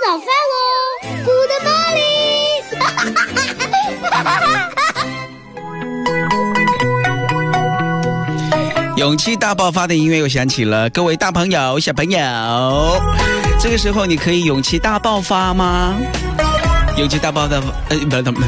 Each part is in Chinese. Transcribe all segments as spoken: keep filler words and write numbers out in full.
早饭喽 ，Good morning。 勇气大爆发的音乐又响起了，各位大朋友、小朋友，这个时候你可以勇气大爆发吗？勇气大爆发，呃，不不不，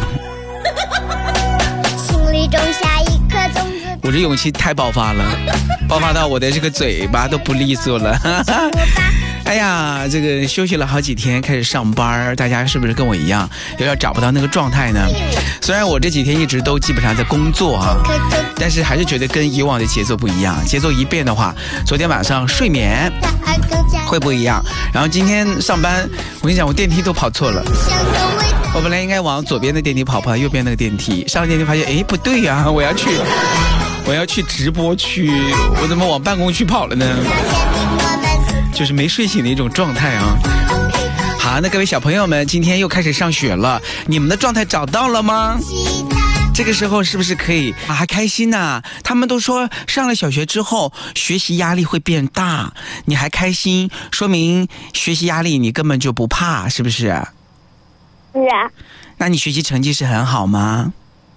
心里种下一颗种子。 我这勇气太爆发了，爆发到我的这个嘴巴都不利索了。哎呀，这个休息了好几天，开始上班，大家是不是跟我一样，有点找不到那个状态呢？虽然我这几天一直都基本上在工作啊，但是还是觉得跟以往的节奏不一样。节奏一变的话，昨天晚上睡眠会不一样。然后今天上班，我跟你讲，我电梯都跑错了。我本来应该往左边的电梯跑，跑到右边那个电梯，上了电梯发现，哎，不对呀、啊，我要去，我要去直播区，我怎么往办公区跑了呢？就是没睡醒的一种状态啊。好，那各位小朋友们，今天又开始上学了，你们的状态找到了吗？这个时候是不是可以啊？还开心啊？他们都说上了小学之后学习压力会变大，你还开心，说明学习压力你根本就不怕，是不是？ 是啊。 那你学习成绩是很好吗？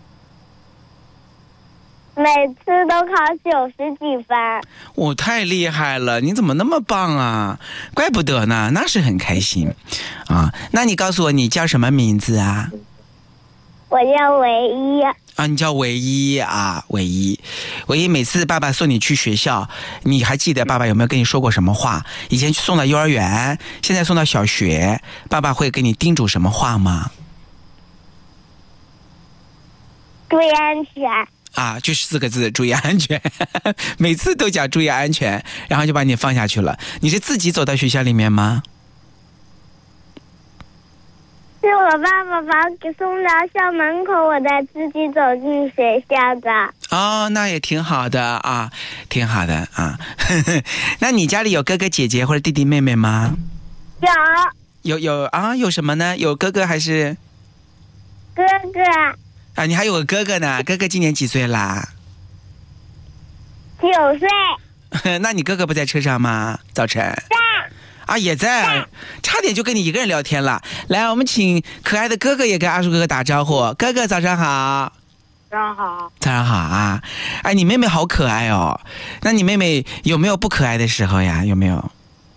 每次都考九十几分。 我、哦、太厉害了，你怎么那么棒啊？怪不得呢，那是很开心啊。那你告诉我你叫什么名字啊？ 我叫唯一啊，你叫唯一啊，唯一，唯一。每次爸爸送你去学校，你还记得爸爸有没有跟你说过什么话？以前送到幼儿园，现在送到小学，爸爸会给你叮嘱什么话吗？ 注意安全啊，就四个字，注意安全。每次都讲注意安全，然后就把你放下去了。你是自己走到学校里面吗？ 是我爸爸把我给送到校门口，我再自己走进学校的。 哦，那也挺好的啊，挺好的啊。那你家里有哥哥姐姐或者弟弟妹妹吗？ 有。 有有啊？有什么呢？有哥哥还是？ 哥哥。 啊，你还有个哥哥呢？哥哥今年几岁啦？ 九岁。 那你哥哥不在车上吗？早晨。 在。 啊，也在，差点就跟你一个人聊天了。来，我们请可爱的哥哥也跟阿树哥哥打招呼。哥哥早上好。 早上好。 早上好啊！哎，你妹妹好可爱哦。那你妹妹有没有不可爱的时候呀？有没有？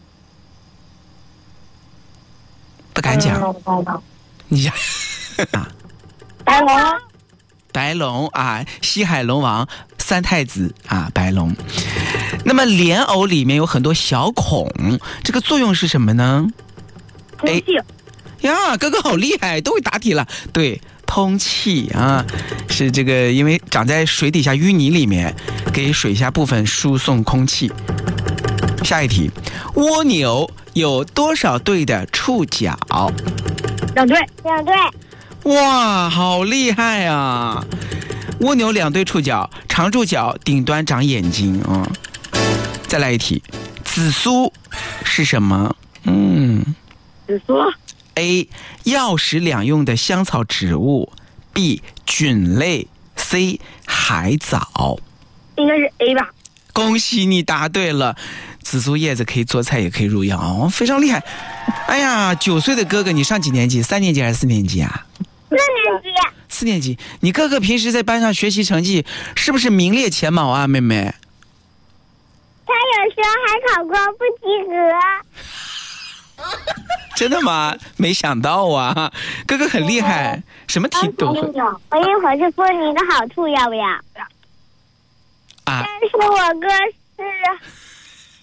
不敢讲。 嗯、 你啊。白龙。 白龙啊，西海龙王三太子啊，白龙。那么莲藕里面有很多小孔，这个作用是什么呢？ 通气。 呀，哥哥好厉害，都会答题了。对，通气啊，是这个，因为长在水底下淤泥里面，给水下部分输送空气。下一题，蜗牛有多少对的触角？ 两对。 两对。 哇，好厉害啊！蜗牛两对触角，长触角顶端长眼睛啊、嗯。再来一题，紫苏是什么？嗯， 紫苏 A 药食两用的香草植物， B 菌类， C 海藻。 应该是 A 吧。 恭喜你答对了，紫苏叶子可以做菜也可以入药哦，非常厉害。哎呀，九岁的哥哥，你上几年级？三年级还是四年级啊？ 四年级。 四年级。你哥哥平时在班上学习成绩是不是名列前茅啊，妹妹？ 他有时候还考过不及格。 真的吗？没想到啊，哥哥很厉害，什么题都会。 我一会儿就说你的好处，要不要？ 啊。 但是我哥是